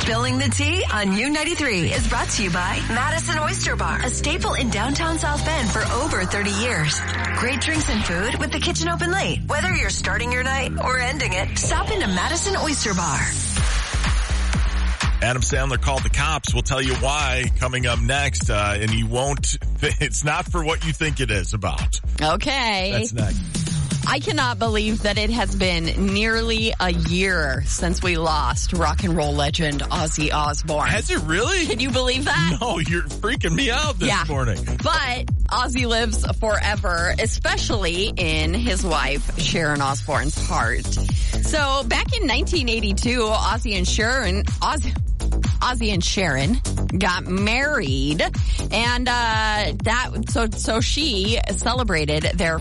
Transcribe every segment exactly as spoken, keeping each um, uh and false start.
Spilling the Tea on U ninety-three is brought to you by Madison Oyster Bar, a staple in downtown South Bend for over thirty years. Great drinks and food with the kitchen open late. Whether you're starting your night or ending it, stop into Madison Oyster Bar. Adam Sandler called the cops. We'll tell you why coming up next, uh, and you won't, it's not for what you think it is about. Okay. That's next. I cannot believe that it has been nearly a year since we lost rock and roll legend Ozzy Osbourne. Has it really? Can you believe that? No, you're freaking me out this yeah. morning. But Ozzy lives forever, especially in his wife Sharon Osbourne's heart. So back in nineteen eighty-two, Ozzy and Sharon, Ozzy, Ozzy and Sharon got married, and uh that so so she celebrated their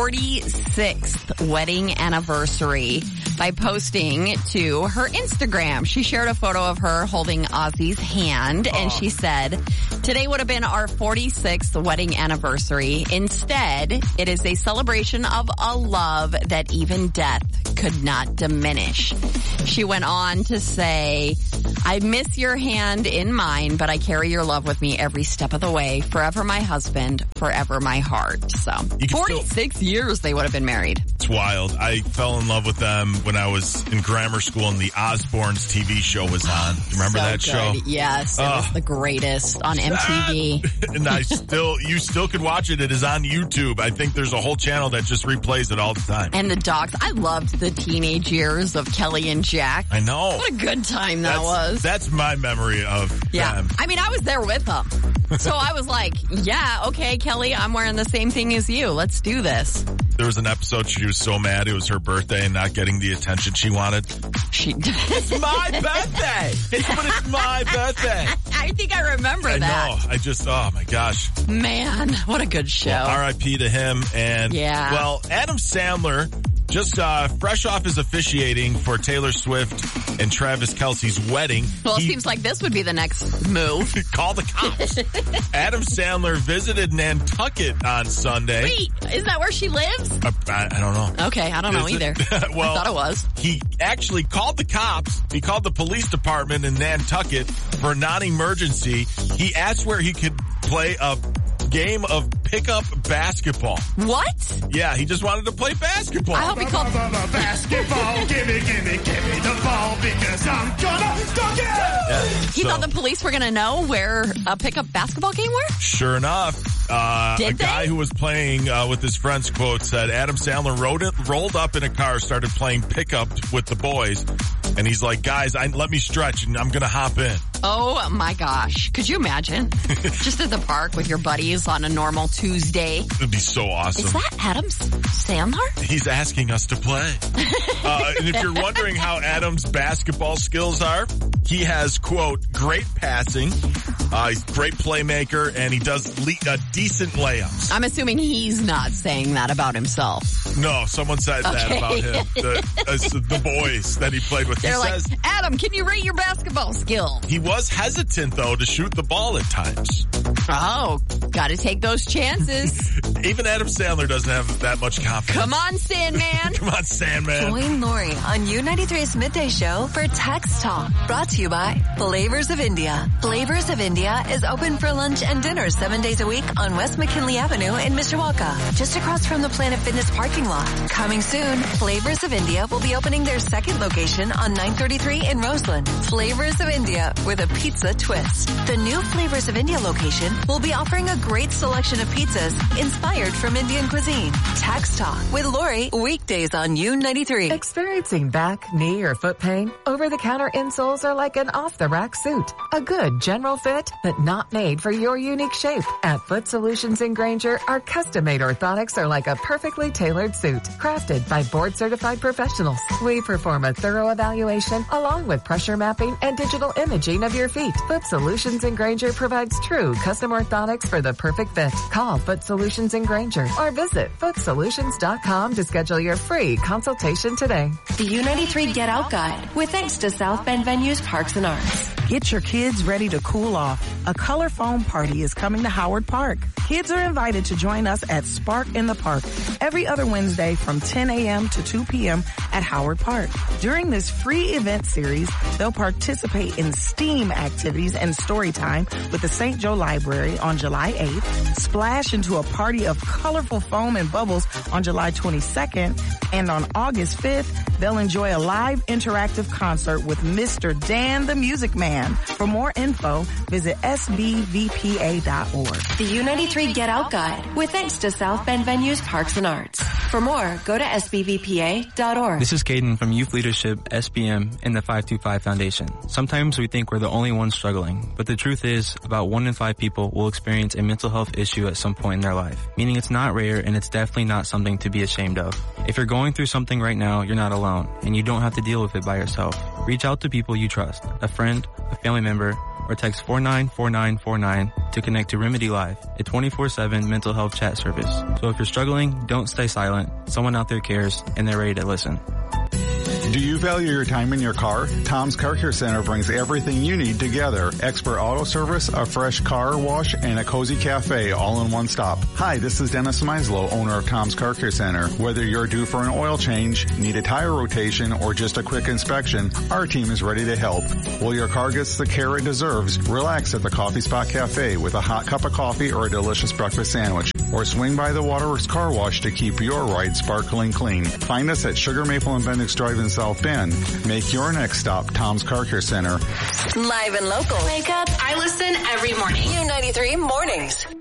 forty-sixth wedding anniversary by posting to her Instagram. She shared a photo of her holding Ozzy's hand, and oh. she said, "Today would have been our forty-sixth wedding anniversary. Instead, it is a celebration of a love that even death could not diminish." She went on to say, "I miss your hand in mine, but I carry your love with me every step of the way. Forever my husband, forever my heart." So forty-six still, years they would have been married. It's wild. I fell in love with them when I was in grammar school and the Osbournes T V show was on. Remember so that good. show? Yes, it uh, was the greatest on M T V. And I still, you still could watch it. It is on YouTube. I think there's a whole channel that just replays it all the time. And the dogs. I loved the teenage years of Kelly and Jack. I know. What a good time that that's, was. That's my memory of yeah. them. I mean, I was there with them. So I was like, yeah, okay, Kelly, I'm wearing the same thing as you. Let's do this. There was an episode she was so mad it was her birthday and not getting the attention she wanted. She It's my birthday! But it's my birthday! I think I remember I that. I know. I just, oh my gosh. Man, what a good show. Well, R I P to him. And, yeah. well, Adam Sandler, just uh, fresh off his officiating for Taylor Swift and Travis Kelce's wedding. Well, he, it seems like this would be the next move. Call the cops. Adam Sandler visited Nantucket on Sunday. Wait, is that where she lives? Uh, I, I don't know. Okay, I don't know is either. well, I thought it was. He actually called the cops. He called the police department in Nantucket for a non-emergency. He asked where he could play a game of pickup basketball. What? Yeah, he just wanted to play basketball. I hope he called basketball. Gimme, gimme, gimme the ball because I'm gonna dunk it. Yeah, he so, thought the police were going to know where a pickup basketball game were? Sure enough, uh, Did a guy they? who was playing uh, with his friends, quote, said Adam Sandler rode it, rolled up in a car, started playing pickup with the boys, and he's like, guys, I, let me stretch and I'm going to hop in. Oh my gosh. Could you imagine? Just at the park with your buddies on a normal Tuesday. It'd be so awesome. Is that Adam Sandler? He's asking us to play. uh, and if you're wondering how Adam's basketball skills are, he has, quote, great passing, uh, he's a great playmaker, and he does le- uh, decent layups. I'm assuming he's not saying that about himself. No, someone said that okay. about him. The, uh, the boys that he played with. They're he like, says, Adam, can you rate your basketball skills? He was hesitant, though, to shoot the ball at times. Oh, gotta take those chances. Even Adam Sandler doesn't have that much confidence. Come on, Sandman. Come on, Sandman. Join Lori on U ninety-three's Midday Show for Text Talk. Brought to you by Flavors of India. Flavors of India is open for lunch and dinner seven days a week on West McKinley Avenue in Mishawaka, just across from the Planet Fitness parking lot. Coming soon, Flavors of India will be opening their second location on nine thirty-three in Roseland. Flavors of India with a pizza twist. The new Flavors of India location will be offering a great selection of pizzas inspired from Indian cuisine. Tax Talk with Lori, weekdays on U ninety-three. Experiencing back, knee, or foot pain? Over-the-counter insoles are like an off-the-rack suit. A good general fit, but not made for your unique shape. At Foot Solutions in Granger, our custom-made orthotics are like a perfectly tailored suit, crafted by board-certified professionals. We perform a thorough evaluation along with pressure mapping and digital imaging of your feet. Foot Solutions in Granger provides true custom orthotics for the perfect fit. Call Foot Solutions in Granger or visit foot solutions dot com to schedule your free consultation today. The U ninety-three Get Out Guide, with thanks to South Bend Venues Parks and Arts. Get your kids ready to cool off. A color foam party is coming to Howard Park. Kids are invited to join us at Spark in the Park every other Wednesday from ten a.m. to two p.m. at Howard Park. During this free event series, they'll participate in STEAM activities and story time with the Saint Joe Library on July eighth, splash into a party of colorful foam and bubbles on July twenty-second, and on August fifth, they'll enjoy a live interactive concert with Mister Dan the Music Man. For more info, visit S B V P A dot org. The U ninety-three Get Out Guide, with thanks to South Bend Venues Parks and Arts. For more, go to S B V P A dot org. This is Caden from Youth Leadership S B M and the five two five Foundation. Sometimes we think we're the only ones struggling, but the truth is about one in five people will experience a mental health issue at some point in their life, meaning it's not rare and it's definitely not something to be ashamed of. If you're going through something right now, you're not alone, and you don't have to deal with it by yourself. Reach out to people you trust, a friend, a family member, or text four nine four nine four nine to connect to Remedy Live, a twenty-four seven mental health chat service. So if you're struggling, don't stay silent. Someone out there cares, and they're ready to listen. Do you value your time in your car? Tom's Car Care Center brings everything you need together. Expert auto service, a fresh car wash, and a cozy cafe all in one stop. Hi, this is Dennis Meislow, owner of Tom's Car Care Center. Whether you're due for an oil change, need a tire rotation, or just a quick inspection, our team is ready to help. While your car gets the care it deserves, relax at the Coffee Spot Cafe with a hot cup of coffee or a delicious breakfast sandwich. Or swing by the Waterworks Car Wash to keep your ride sparkling clean. Find us at Sugar Maple and Bendix Drive in South Bend. Make your next stop Tom's Car Care Center. Live and local. Wake up. I listen every morning. U ninety-three Mornings.